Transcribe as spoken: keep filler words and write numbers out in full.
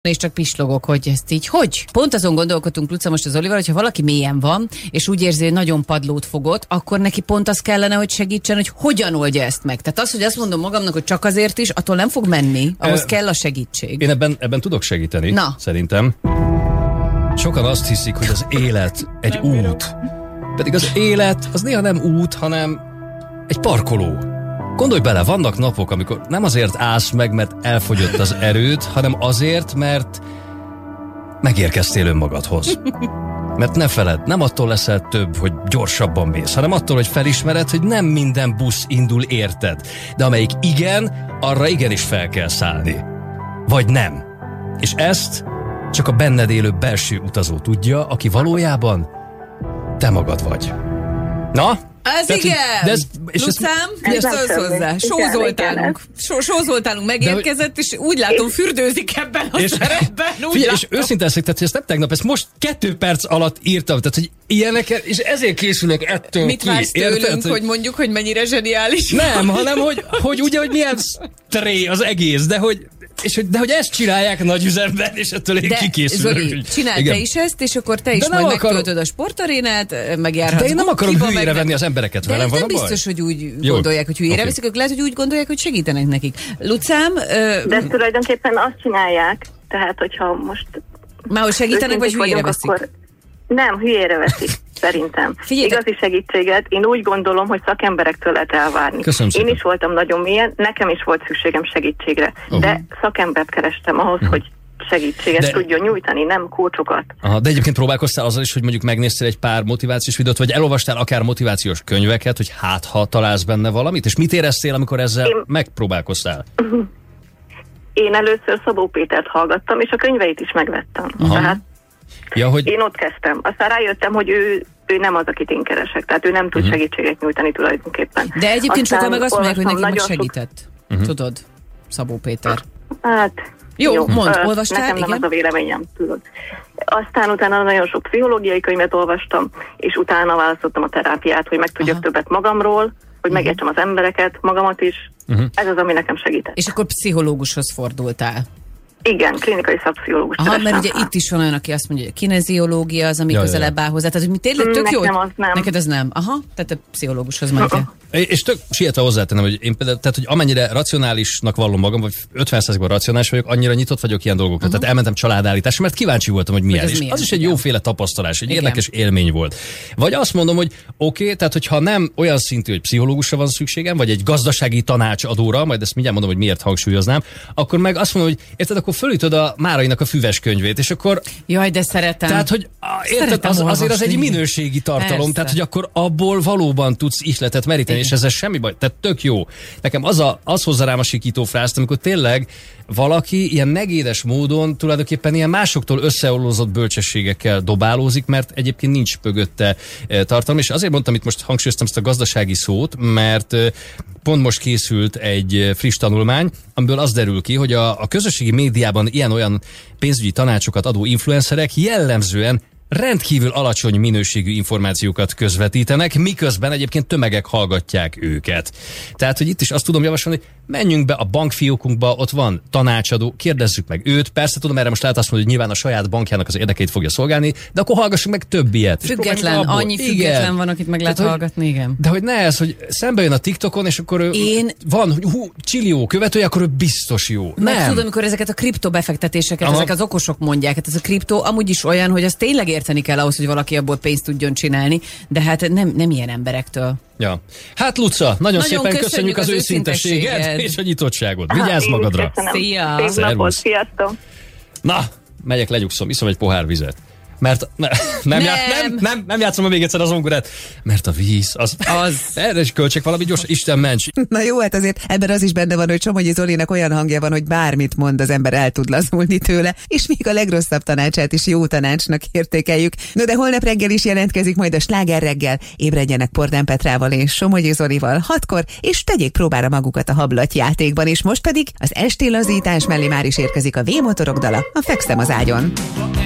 és csak pislogok, hogy ezt így hogy? Pont azon gondolkodtunk, Luca, most az Zolival, hogyha valaki mélyen van, és úgy érzi, hogy nagyon padlót fogott, akkor neki pont az kellene, hogy segítsen, hogy hogyan oldja ezt meg. Tehát az, hogy azt mondom magamnak, hogy csak azért is, attól nem fog menni, ahhoz kell a segítség. Én ebben, ebben tudok segíteni, Na. szerintem. Sokan azt hiszik, hogy az élet egy nem út. bírok. Pedig az élet az néha nem út, hanem egy parkoló. Gondolj bele, vannak napok, amikor nem azért állsz meg, mert elfogyott az erőd, hanem azért, mert megérkeztél önmagadhoz. Mert ne feledd, nem attól leszel több, hogy gyorsabban mész, hanem attól, hogy felismered, hogy nem minden busz indul érted. De amelyik igen, arra igenis fel kell szállni. Vagy nem. És ezt csak a benned élő belső utazó tudja, aki valójában te magad vagy. Na? Ez tehát, igen! De ez, és Lucám, ezt az hozzá. Sózoltálunk. Sózoltálunk megérkezett, és úgy látom, fürdőzik ebben a szerepben. Figyelj, és őszintén leszek, tehát ezt nem tegnap, ezt most kettő perc alatt írtam, tehát hogy ilyeneket, és ezért készülök ettől Mit ki. vársz tőlünk, érted, hogy mondjuk, hogy mennyire zseniális? Nem, hanem, hogy, hogy ugye, hogy milyen sztré az egész, de hogy és hogy, de hogy ezt csinálják nagy üzemben, és ettől én kikészülök. Zoli, csinálj te is ezt, és akkor te is majd akar... megtöltöd a sportarénát, megjárhatsz. De én nem akarom hülyére venni az embereket, velem van a baj. Nem biztos, hogy úgy Jó. gondolják, hogy hülyére okay. veszik, ők lehet, hogy úgy gondolják, hogy segítenek nekik. Lucám... Ö... De tulajdonképpen azt csinálják, tehát hogyha most... Már hogy segítenek, vagy hülyére veszik? Akkor... Nem, hülyére veszik. Szerintem. Figyelj, igazi segítséget én úgy gondolom, hogy szakemberektől lehet elvárni. Köszönöm én is voltam nagyon mélyen, nekem is volt szükségem segítségre, uh-huh. de szakembert kerestem ahhoz, uh-huh. hogy segítséget de... tudjon nyújtani, nem kócsokat. Aha, de egyébként próbálkoztál azzal is, hogy mondjuk megnéztél egy pár motivációs videót, vagy elolvastál akár motivációs könyveket, hogy hát ha találsz benne valamit, és mit éreztél, amikor ezzel én... megpróbálkoztál? Uh-huh. Én először Szabó Pétert hallgattam, és a könyveit is megvettem. Aha. Tehát ja, hogy... én ott kezdtem. Aztán rájöttem, hogy ő, ő nem az, akit én keresek. Tehát ő nem tud uh-huh. segítséget nyújtani tulajdonképpen. De egyébként sokan meg azt mondják, hogy neki meg segített. Sok... Uh-huh. Tudod, Szabó Péter. Hát... Jó, jó mondd, uh, olvastál? Nekem igen? nem ez a véleményem, tudod. Aztán utána nagyon sok pszichológiai könyvet olvastam, és utána választottam a terápiát, hogy megtudjak Aha. többet magamról, hogy uh-huh. megértsem az embereket, magamat is. Uh-huh. Ez az, ami nekem segített. És akkor pszichológushoz fordultál? Igen, klinikai szakpszichológus. Aha, mert ugye itt is van olyan, aki azt mondja, hogy a kineziológia az, ami ja, közelebb áll hozzá. Tehát, hogy tényleg tök jó. Nekem az nem. Neked az nem. Aha, tehát a pszichológushoz mentél. Uh-uh. És tök sietve hozzátenem, hogy én például, tehát, hogy amennyire racionálisnak vallom magam, vagy ötven százalékban racionális vagyok, annyira nyitott vagyok ilyen dolgokra. Uh-huh. Tehát elmentem családállításra, mert kíváncsi voltam, hogy milyen. És milyen? Az is egy jóféle tapasztalás, egy Igen. érdekes élmény volt. Vagy azt mondom, hogy oké, okay, tehát hogyha nem olyan szintű, hogy pszichológusra van szükségem, vagy egy gazdasági tanácsadóra, majd ezt mindjárt mondom, hogy miért hangsúlyoznám, akkor meg azt mondom, hogy érted, akkor fölütöd a Márainak a füves könyvét, és akkor... Jaj, de szeretem. Tehát, hogy érted, az, azért az egy minőségi tartalom, Persze. tehát, hogy akkor abból valóban tudsz ihletet meríteni, Igen. és ezzel semmi baj, tehát tök jó. Nekem az, a, az hozza rám a sikító frászt, amikor tényleg valaki ilyen negédes módon tulajdonképpen ilyen másoktól összeollózott bölcsességekkel dobálózik, mert egyébként nincs mögötte tartalom, és azért mondtam, itt most hangsúlyoztam ezt a gazdasági szót, mert pont most készült egy friss tanulmány, amiből az derül ki, hogy a, a közösségi médiában ilyen-olyan pénzügyi tanácsokat adó influencerek jellemzően rendkívül alacsony minőségű információkat közvetítenek, miközben egyébként tömegek hallgatják őket. Tehát, hogy itt is azt tudom javasolni, hogy menjünk be a bankfiókunkba, ott van tanácsadó, kérdezzük meg őt. Persze tudom, erre most lehet azt mondani, hogy nyilván a saját bankjának az érdekeit fogja szolgálni, de akkor hallgassunk meg több ilyet. Független, annyi független igen. van, akit meg lehet Tehát, hallgatni, igen. De hogy ne ez, hogy szembe jön a TikTokon, és akkor Én... van, hogy hú, csillió követője, akkor ő biztos jó. Meg nem. tudom, amikor ezeket a kriptobefektetéseket, Aha. ezek az okosok mondják, hát ez a kriptó amúgy is olyan, hogy az tényleg érteni kell ahhoz, hogy valaki abból pénzt tudjon csinálni, de hát nem, nem ilyen emberektől. Ja. Hát Luca, nagyon, nagyon szépen köszönjük, köszönjük az, az őszintességet és a nyitottságot. Vigyázz Aha, magadra! Szia! Szép napot, sziasztok! Na, megyek, legyugszom, iszom egy pohár vizet. Mert ne, nem, nem. Ját, nem, nem, nem játszom még egyszer az zongorát, mert a víz, az, az. erre is költsek valami gyors, Isten ments. Na jó, hát azért ebben az is benne van, hogy Somogyi Zolinak olyan hangja van, hogy bármit mond, az ember el tud lazulni tőle, és még a legrosszabb tanácsát is jó tanácsnak értékeljük. No de holnap reggel is jelentkezik majd a Sláger reggel, ébredjenek Pordán Petrával és Somogyi Zolival hatkor, és tegyék próbára magukat a hablatjátékban, és most pedig az esti lazítás mellé már is érkezik a V-motorok dala, a Fekszem az ágyon.